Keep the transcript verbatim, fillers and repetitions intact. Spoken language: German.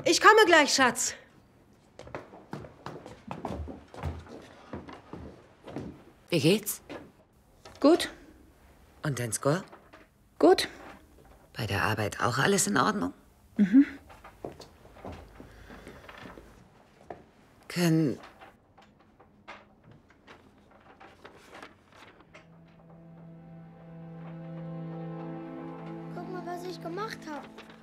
Ich komme gleich, Schatz. Wie geht's? Gut. Und dein Score? Gut. Bei der Arbeit auch alles in Ordnung? Mhm. Können... Guck mal, was ich gemacht habe.